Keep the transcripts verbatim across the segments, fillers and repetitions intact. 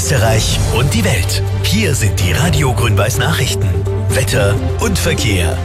Österreich und die Welt. Hier sind die Radio Grün-Weiß Nachrichten. Wetter und Verkehr.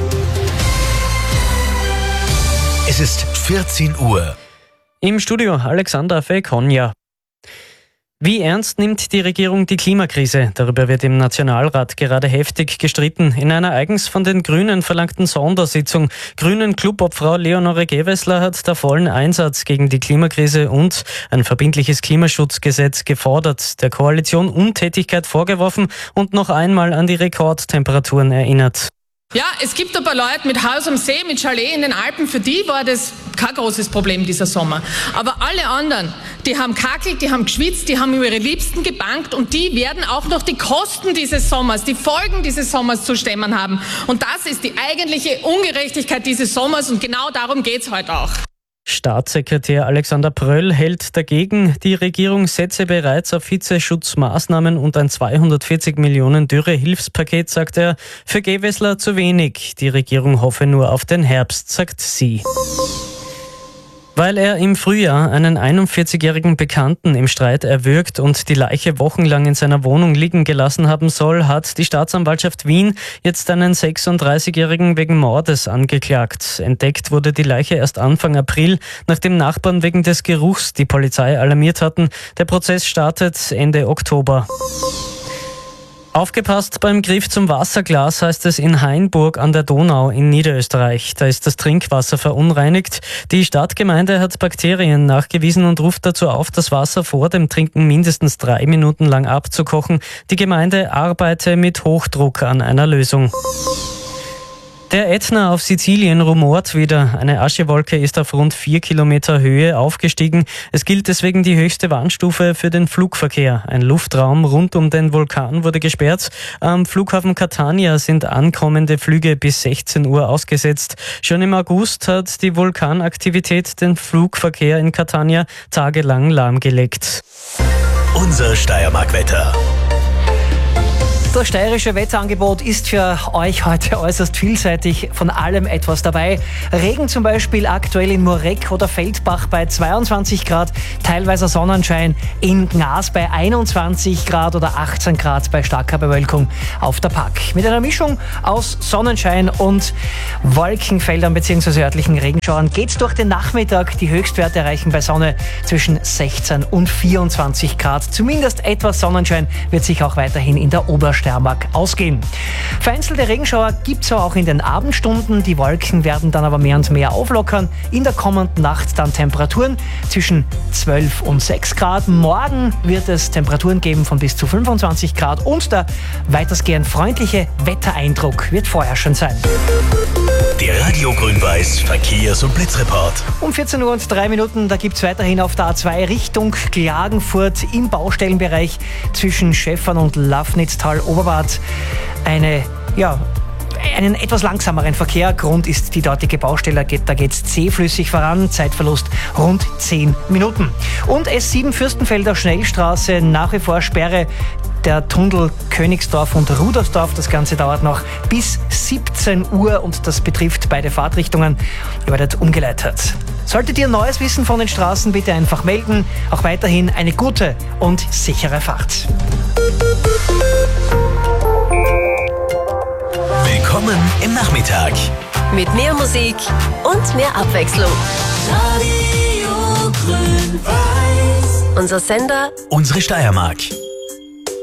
Es ist vierzehn Uhr. Im Studio Alexander Fekonja. Wie ernst nimmt die Regierung die Klimakrise? Darüber wird im Nationalrat gerade heftig gestritten. In einer eigens von den Grünen verlangten Sondersitzung Grünen Clubobfrau Leonore Gewessler hat der vollen Einsatz gegen die Klimakrise und ein verbindliches Klimaschutzgesetz gefordert, der Koalition Untätigkeit vorgeworfen und noch einmal an die Rekordtemperaturen erinnert. Ja, es gibt ein paar Leute mit Haus am See, mit Chalet in den Alpen, für die war das kein großes Problem dieser Sommer. Aber alle anderen, die haben kakelt, die haben geschwitzt, die haben über ihre Liebsten gebankt und die werden auch noch die Kosten dieses Sommers, die Folgen dieses Sommers zu stemmen haben. Und das ist die eigentliche Ungerechtigkeit dieses Sommers und genau darum geht's heute auch. Staatssekretär Alexander Pröll hält dagegen, die Regierung setze bereits auf Hitzeschutzmaßnahmen und ein zweihundertvierzig Millionen Dürre-Hilfspaket, sagt er. Für Gewessler zu wenig. Die Regierung hoffe nur auf den Herbst, sagt sie. Weil er im Frühjahr einen einundvierzigjährigen Bekannten im Streit erwürgt und die Leiche wochenlang in seiner Wohnung liegen gelassen haben soll, hat die Staatsanwaltschaft Wien jetzt einen sechsunddreißigjährigen wegen Mordes angeklagt. Entdeckt wurde die Leiche erst Anfang April, nachdem Nachbarn wegen des Geruchs die Polizei alarmiert hatten. Der Prozess startet Ende Oktober. Aufgepasst beim Griff zum Wasserglas, heißt es in Hainburg an der Donau in Niederösterreich. Da ist das Trinkwasser verunreinigt. Die Stadtgemeinde hat Bakterien nachgewiesen und ruft dazu auf, das Wasser vor dem Trinken mindestens drei Minuten lang abzukochen. Die Gemeinde arbeite mit Hochdruck an einer Lösung. Der Ätna auf Sizilien rumort wieder. Eine Aschewolke ist auf rund vier Kilometer Höhe aufgestiegen. Es gilt deswegen die höchste Warnstufe für den Flugverkehr. Ein Luftraum rund um den Vulkan wurde gesperrt. Am Flughafen Catania sind ankommende Flüge bis sechzehn Uhr ausgesetzt. Schon im August hat die Vulkanaktivität den Flugverkehr in Catania tagelang lahmgelegt. Unser Steiermark-Wetter. Das steirische Wetterangebot ist für euch heute äußerst vielseitig, von allem etwas dabei. Regen zum Beispiel aktuell in Mureck oder Feldbach bei zweiundzwanzig Grad, teilweise Sonnenschein in Gnas bei einundzwanzig Grad oder achtzehn Grad bei starker Bewölkung auf der Pack. Mit einer Mischung aus Sonnenschein und Wolkenfeldern bzw. örtlichen Regenschauern geht's durch den Nachmittag. Die Höchstwerte erreichen bei Sonne zwischen sechzehn und vierundzwanzig Grad. Zumindest etwas Sonnenschein wird sich auch weiterhin in der Obersteiermark ausgehen. Vereinzelte Regenschauer gibt es auch in den Abendstunden. Die Wolken werden dann aber mehr und mehr auflockern. In der kommenden Nacht dann Temperaturen zwischen zwölf und sechs Grad. Morgen wird es Temperaturen geben von bis zu fünfundzwanzig Grad und der weitestgehend freundliche Wettereindruck wird vorherrschend sein. Der Radio Grün-Weiß Verkehrs- und Blitzreport. Um vierzehn Uhr und drei Minuten, da gibt es weiterhin auf der A zwei Richtung Klagenfurt im Baustellenbereich zwischen Schäffern und Lafnitztal-Oberbad eine, ja, einen etwas langsameren Verkehr. Grund ist die dortige Baustelle, da geht es zähflüssig voran, Zeitverlust rund zehn Minuten. Und S sieben Fürstenfelder Schnellstraße, nach wie vor Sperre. Der Tunnel Königsdorf und Rudersdorf. Das Ganze dauert noch bis siebzehn Uhr und das betrifft beide Fahrtrichtungen. Ihr werdet umgeleitet. Solltet ihr Neues wissen von den Straßen, bitte einfach melden. Auch weiterhin eine gute und sichere Fahrt. Willkommen im Nachmittag. Mit mehr Musik und mehr Abwechslung. Radio Grün-Weiß. Unser Sender, Unsere Steiermark.